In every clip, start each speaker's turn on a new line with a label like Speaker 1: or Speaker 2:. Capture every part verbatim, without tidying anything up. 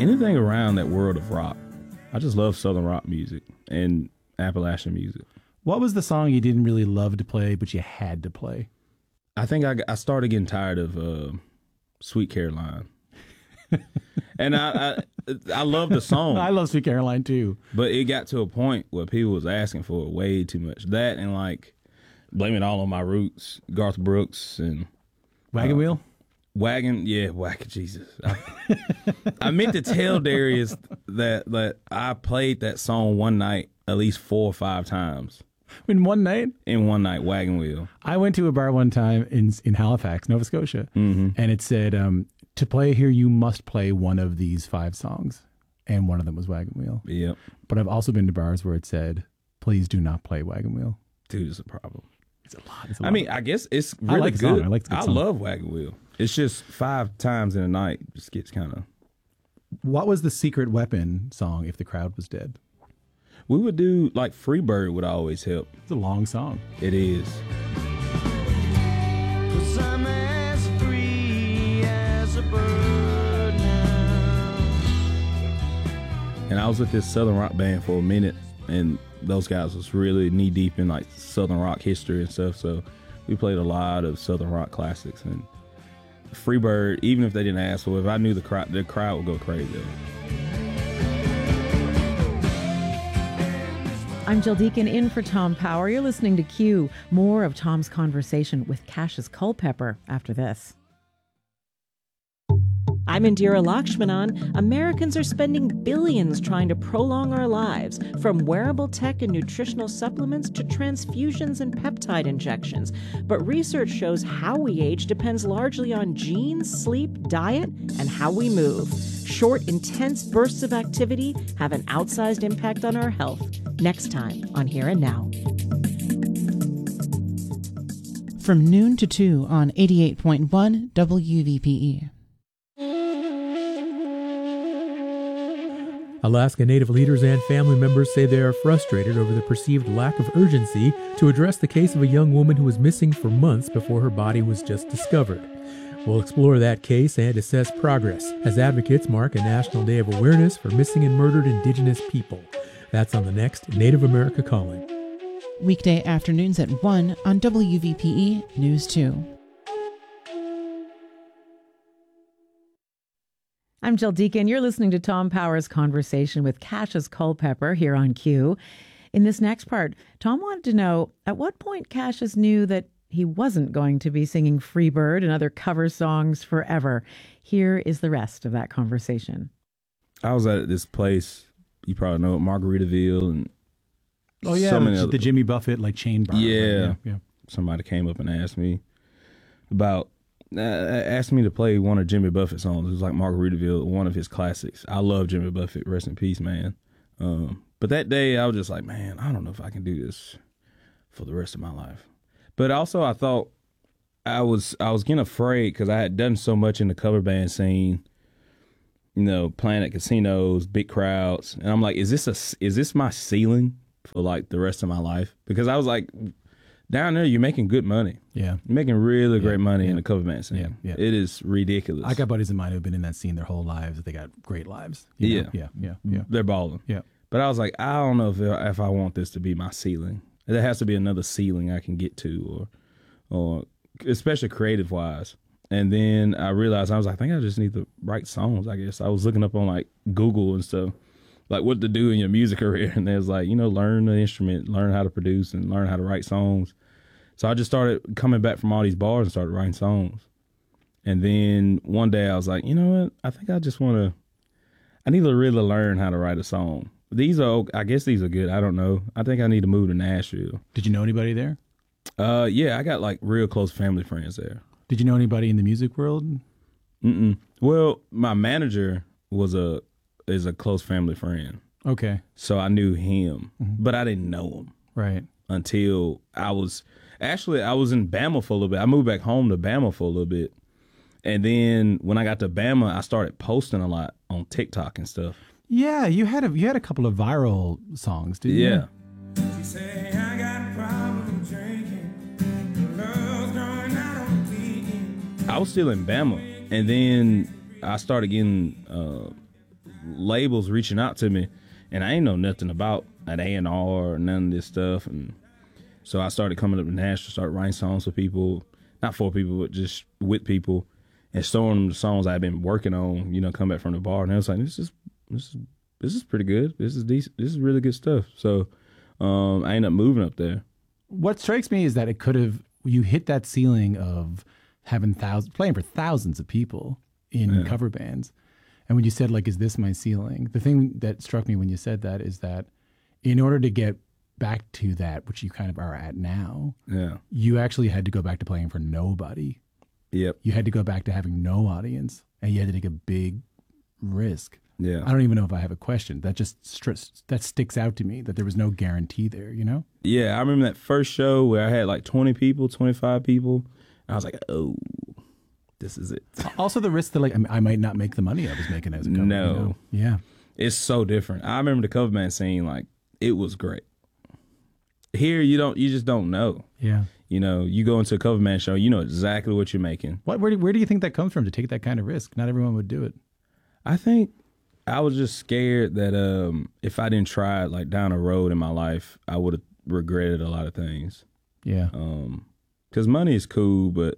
Speaker 1: anything around that world of rock. I just love Southern rock music and Appalachian music.
Speaker 2: What was the song you didn't really love to play, but you had to play?
Speaker 1: I think I, I started getting tired of uh, Sweet Caroline. And I, I I love the song.
Speaker 2: I love Sweet Caroline too.
Speaker 1: But it got to a point where people was asking for it way too much. That and like Blame It All on My Roots, Garth Brooks and
Speaker 2: Wagon
Speaker 1: uh,
Speaker 2: Wheel?
Speaker 1: Wagon, yeah, Wagon, Jesus. I, I meant to tell Darius that that I played that song one night at least four or five times.
Speaker 2: In one night?
Speaker 1: In one night, Wagon Wheel.
Speaker 2: I went to a bar one time in in Halifax, Nova Scotia,
Speaker 1: mm-hmm.
Speaker 2: and it said, um, to play here, you must play one of these five songs. And one of them was Wagon Wheel.
Speaker 1: Yep.
Speaker 2: But I've also been to bars where it said, please do not play Wagon Wheel.
Speaker 1: Dude, it's a problem.
Speaker 2: It's a lot. It's a lot.
Speaker 1: I mean, I guess it's really
Speaker 2: I like
Speaker 1: good.
Speaker 2: Song. I like the good
Speaker 1: I
Speaker 2: song.
Speaker 1: love Wagon Wheel. It's just five times in a night. Just gets kind of...
Speaker 2: What was the Secret Weapon song if the crowd was dead?
Speaker 1: We would do, like, Freebird would always help.
Speaker 2: It's a long song.
Speaker 1: It is.
Speaker 3: I'm as free as a bird now.
Speaker 1: And I was with this Southern rock band for a minute, and those guys was really knee deep in like Southern rock history and stuff. So we played a lot of Southern rock classics. And Freebird, even if they didn't ask for it, if I knew the crowd, the crowd would go crazy.
Speaker 4: I'm Jill Deacon in for Tom Power. You're listening to Q. More of Tom's conversation with Cassius Culpepper after this.
Speaker 5: I'm Indira Lakshmanan. Americans are spending billions trying to prolong our lives, from wearable tech and nutritional supplements to transfusions and peptide injections. But research shows how we age depends largely on genes, sleep, diet, and how we move. Short, intense bursts of activity have an outsized impact on our health. Next time on Here and Now.
Speaker 6: From noon to two on eighty-eight point one W V P E.
Speaker 7: Alaska Native leaders and family members say they are frustrated over the perceived lack of urgency to address the case of a young woman who was missing for months before her body was just discovered. We'll explore that case and assess progress as advocates mark a National Day of Awareness for Missing and Murdered Indigenous People. That's on the next Native America Calling.
Speaker 6: Weekday afternoons at one on W V P E News two.
Speaker 4: I'm Jill Deacon. You're listening to Tom Power's conversation with Cassius Culpepper here on Q. In this next part, Tom wanted to know at what point Cassius knew that he wasn't going to be singing Freebird and other cover songs forever. Here is the rest of that conversation.
Speaker 1: I was at this place, you probably know it, Margaritaville, and
Speaker 2: oh yeah,
Speaker 1: so many
Speaker 2: the,
Speaker 1: other,
Speaker 2: the Jimmy Buffett like chain bar.
Speaker 1: Yeah,
Speaker 2: right? yeah, yeah.
Speaker 1: Somebody came up and asked me about, uh, asked me to play one of Jimmy Buffett's songs. It was like Margaritaville, one of his classics. I love Jimmy Buffett, rest in peace, man. Um, but that day, I was just like, man, I don't know if I can do this for the rest of my life. But also, I thought I was I was getting afraid because I had done so much in the cover band scene. You know, playing at casinos, big crowds, and I'm like, is this a is this my ceiling for like the rest of my life? Because I was like, down there, you're making good money.
Speaker 2: Yeah,
Speaker 1: you're making really
Speaker 2: yeah,
Speaker 1: great money
Speaker 2: yeah.
Speaker 1: in the cover band scene.
Speaker 2: Yeah, yeah.
Speaker 1: It is ridiculous.
Speaker 2: I got buddies of mine who've been in that scene their whole lives. They got great lives. You
Speaker 1: yeah,
Speaker 2: know? yeah, yeah, yeah.
Speaker 1: They're balling.
Speaker 2: Yeah,
Speaker 1: but I was like, I don't know if if I want this to be my ceiling. There has to be another ceiling I can get to, or, or especially creative wise. And then I realized I was like, I think I just need to write songs. I guess I was looking up on like Google and stuff, like what to do in your music career, and there's like, you know, learn the instrument, learn how to produce, and learn how to write songs. So I just started coming back from all these bars and started writing songs. And then one day I was like, you know what? I think I just want to. I need to really learn how to write a song. These are, I guess these are good. I don't know. I think I need to move to Nashville.
Speaker 2: Did you know anybody there?
Speaker 1: Uh, yeah, I got like real close family friends there.
Speaker 2: Did you know anybody in the music world?
Speaker 1: Mm-mm. Well, my manager was a is a close family friend.
Speaker 2: Okay.
Speaker 1: So I knew him,
Speaker 2: mm-hmm.
Speaker 1: but I didn't know him.
Speaker 2: Right.
Speaker 1: Until I was, actually, I was in Bama for a little bit. I moved back home to Bama for a little bit. And then when I got to Bama, I started posting a lot on TikTok and stuff.
Speaker 2: Yeah, you had a you had a couple of viral songs, didn't you?
Speaker 1: Yeah.
Speaker 3: She say I got a problem drinking. Love's going out on the
Speaker 1: I was still in Bama, and then I started getting uh, labels reaching out to me, and I ain't know nothing about an A and R or none of this stuff. And so I started coming up to Nashville, started writing songs for people, not for people, but just with people, and showing them the songs I've been working on. You know, come back from the bar, and I was like, this is this is this is pretty good. This is decent. This is really good stuff. So um, I ended up moving up there.
Speaker 2: What strikes me is that it could have, you hit that ceiling of having thousands, playing for thousands of people in
Speaker 1: Yeah.
Speaker 2: cover bands. And when you said, like, is this my ceiling? The thing that struck me when you said that is that in order to get back to that, which you kind of are at now,
Speaker 1: Yeah.
Speaker 2: you actually had to go back to playing for nobody.
Speaker 1: Yep.
Speaker 2: You had to go back to having no audience, and you had to take a big risk.
Speaker 1: Yeah.
Speaker 2: I don't even know if I have a question. That just stri- that sticks out to me, that there was no guarantee there, you know?
Speaker 1: Yeah, I remember that first show where I had like twenty people, twenty-five people. I was like, oh, this is it.
Speaker 2: Also the risk that, like, I, mean, I might not make the money I was making as a cover.
Speaker 1: No.
Speaker 2: You know? Yeah.
Speaker 1: It's so different. I remember the cover band scene, like, it was great. Here, you don't, you just don't know.
Speaker 2: Yeah.
Speaker 1: You know, you go into a cover band show, you know exactly what you're making.
Speaker 2: What, where, do, where do you think that comes from, to take that kind of risk? Not everyone would do it.
Speaker 1: I think I was just scared that um, if I didn't try it, like, down a road in my life, I would have regretted a lot of things.
Speaker 2: Yeah.
Speaker 1: Um, because money is cool, but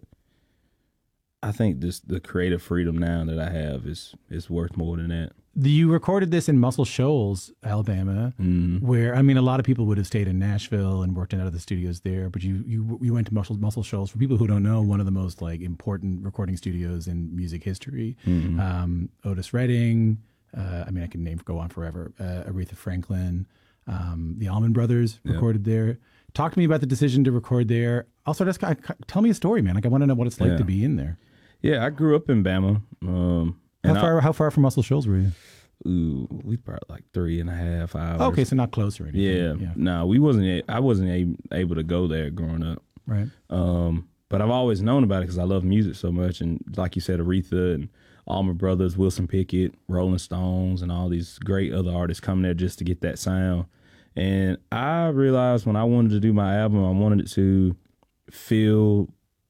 Speaker 1: I think this the creative freedom now that I have is is worth more than that.
Speaker 2: You recorded this in Muscle Shoals, Alabama,
Speaker 1: Mm-hmm.
Speaker 2: where, I mean, a lot of people would have stayed in Nashville and worked in other studios there, but you you you went to Muscle Muscle Shoals. For people who don't know, one of the most, like, important recording studios in music history.
Speaker 1: Mm-hmm.
Speaker 2: Um, Otis Redding, uh, I mean, I can name go on forever. Uh, Aretha Franklin, um, the Allman Brothers recorded there. Talk to me about the decision to record there. Also, just kind of tell me a story, man. Like, I want to know what it's like
Speaker 1: Yeah.
Speaker 2: to be in there.
Speaker 1: Yeah, I grew up in Bama. Um,
Speaker 2: How
Speaker 1: and
Speaker 2: far? how far from Muscle Shoals were you?
Speaker 1: I, ooh, we probably like three and a half hours.
Speaker 2: Okay, so not close or anything.
Speaker 1: Yeah,
Speaker 2: Yeah.
Speaker 1: no, we wasn't. a- I wasn't a, able to go there growing up.
Speaker 2: Right.
Speaker 1: Um, but I've always known about it because I love music so much, and like you said, Aretha and Allman Brothers, Wilson Pickett, Rolling Stones, and all these great other artists come there just to get that sound. And I realized when I wanted to do my album, I wanted it to feel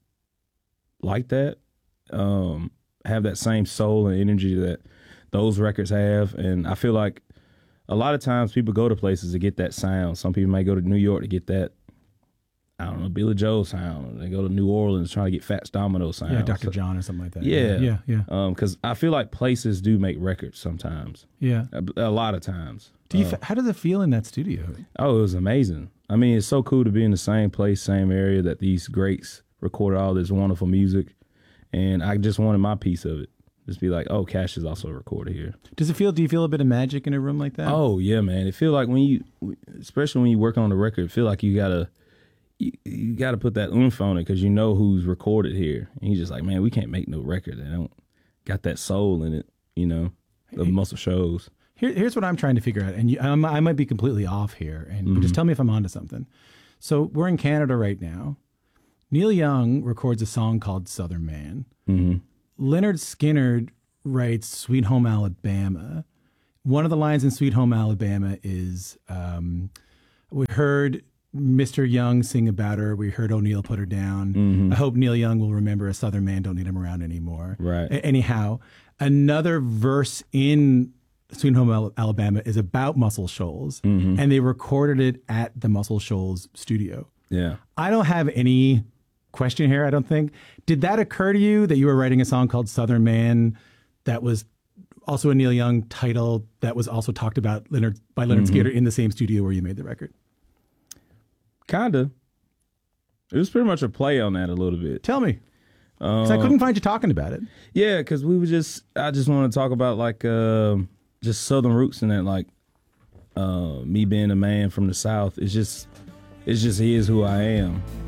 Speaker 1: like that, um, have that same soul and energy that those records have. And I feel like a lot of times people go to places to get that sound. Some people might go to New York to get that, I don't know, Billy Joel sound. They go to New Orleans trying to get Fats Domino sound.
Speaker 2: Yeah, Doctor
Speaker 1: So-
Speaker 2: John or something like that.
Speaker 1: Yeah.
Speaker 2: Yeah, yeah.
Speaker 1: Um, because I feel like places do make records sometimes,
Speaker 2: Yeah.
Speaker 1: a, a lot of times.
Speaker 2: Do you?
Speaker 1: Uh,
Speaker 2: f how does it feel in that studio?
Speaker 1: oh, it was amazing. I mean, it's so cool to be in the same place, same area that these greats recorded all this wonderful music, and I just wanted my piece of it. Just be like, oh, Cash is also recorded here.
Speaker 2: Does it feel? Do you feel a bit of magic in a room like that?
Speaker 1: Oh yeah, man. It feel like when you, especially when you work on the record, it feel like you gotta, you, you gotta put that oomph on it because you know who's recorded here. And you're just like, man, we can't make no record that don't got that soul in it. You know, the Muscle Shoals.
Speaker 2: Here, here's what I'm trying to figure out, and you, I'm, I might be completely off here, and but just tell me if I'm onto something. So we're in Canada right now. Neil Young records a song called "Southern Man."
Speaker 1: Mm-hmm.
Speaker 2: Leonard Skinner writes "Sweet Home Alabama." One of the lines in "Sweet Home Alabama" is, um, "We heard Mister Young sing about her. We heard O'Neill put her down. I hope Neil Young will remember a Southern man. Don't need him around anymore."
Speaker 1: Right.
Speaker 2: A- anyhow, another verse in Sweet Home Al- Alabama is about Muscle Shoals, and they recorded it at the Muscle Shoals studio.
Speaker 1: Yeah.
Speaker 2: I don't have any question here, I don't think. Did that occur to you that you were writing a song called Southern Man that was also a Neil Young title that was also talked about Leonard by Leonard Skinner in the same studio where you made the record?
Speaker 1: Kinda. It was pretty much a play on that a little bit.
Speaker 2: Tell me. Because I couldn't find you talking about it.
Speaker 1: Yeah, because we were just, I just want to talk about like um just Southern roots and that, like uh, me being a man from the South. It's just, it's just is who I am.